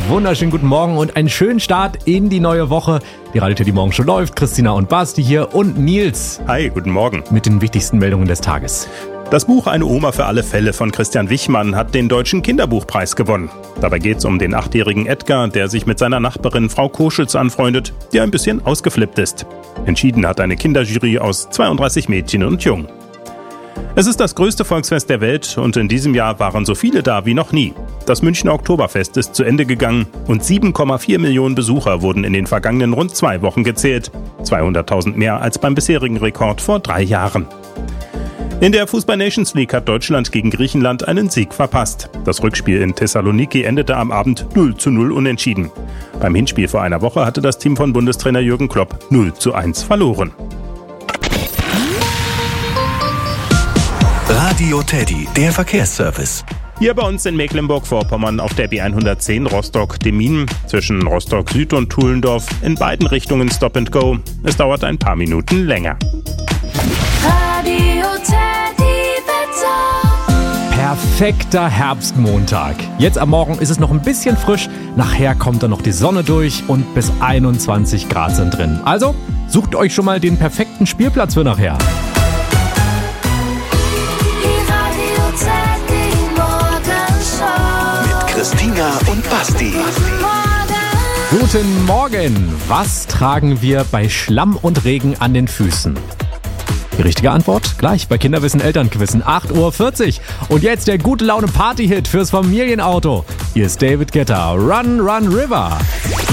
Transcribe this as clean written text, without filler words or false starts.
wunderschönen guten Morgen und einen schönen Start in die neue Woche. Die Radio Teddy Morgen schon läuft. Christina und Basti hier und Nils. Hi, guten Morgen. Mit den wichtigsten Meldungen des Tages. Das Buch Eine Oma für alle Fälle von Christian Wichmann hat den Deutschen Kinderbuchpreis gewonnen. Dabei geht es um den 8-jährigen Edgar, der sich mit seiner Nachbarin Frau Koschitz anfreundet, die ein bisschen ausgeflippt ist. Entschieden hat eine Kinderjury aus 32 Mädchen und Jungen. Es ist das größte Volksfest der Welt und in diesem Jahr waren so viele da wie noch nie. Das Münchner Oktoberfest ist zu Ende gegangen und 7,4 Millionen Besucher wurden in den vergangenen rund 2 Wochen gezählt. 200.000 mehr als beim bisherigen Rekord vor 3 Jahren. In der Fußball-Nations League hat Deutschland gegen Griechenland einen Sieg verpasst. Das Rückspiel in Thessaloniki endete am Abend 0:0 unentschieden. Beim Hinspiel vor einer Woche hatte das Team von Bundestrainer Jürgen Klopp 0:1 verloren. Radio Teddy, der Verkehrsservice. Hier bei uns in Mecklenburg-Vorpommern auf der B110 Rostock-Demmin zwischen Rostock Süd und Tuhlendorf in beiden Richtungen Stop and Go. Es dauert ein paar Minuten länger. Radio Teddy Wetter. Perfekter Herbstmontag. Jetzt am Morgen ist es noch ein bisschen frisch. Nachher kommt dann noch die Sonne durch und bis 21 Grad sind drin. Also sucht euch schon mal den perfekten Spielplatz für nachher. Christina und Basti. Guten Morgen. Was tragen wir bei Schlamm und Regen an den Füßen? Die richtige Antwort gleich bei Kinderwissen Elternquissen 8:40 Uhr. Und jetzt der gute Laune Party-Hit fürs Familienauto. Hier ist David Guetta, Run, Run, River.